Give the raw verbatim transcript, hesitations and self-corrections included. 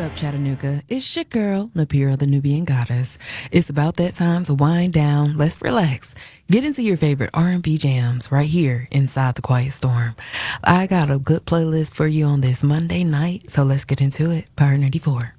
up, Chattanooga? It's your girl, Napira the Nubian Goddess. It's about that time to wind down. Let's relax. Get into your favorite R and B jams right here inside the Quiet Storm. I got a good playlist for you on this Monday night, so let's get into it. Power ninety-four.